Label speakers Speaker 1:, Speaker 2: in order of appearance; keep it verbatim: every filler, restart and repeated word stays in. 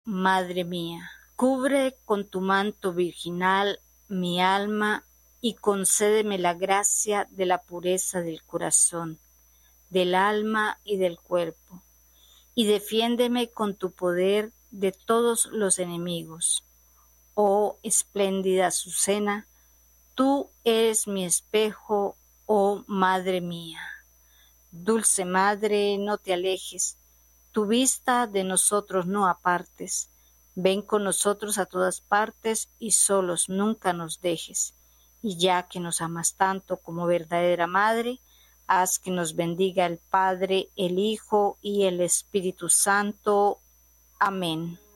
Speaker 1: Madre mía. Cubre con tu manto virginal mi alma y concédeme la gracia de la pureza del corazón, del alma y del cuerpo, y defiéndeme con tu poder de todos los enemigos. Oh espléndida Azucena, tú eres mi espejo, oh Madre mía. Dulce Madre, no te alejes, tu vista de nosotros no apartes. Ven con nosotros a todas partes y solos nunca nos dejes. Y ya que nos amas tanto como verdadera Madre, haz que nos bendiga el Padre, el Hijo y el Espíritu Santo. Amén.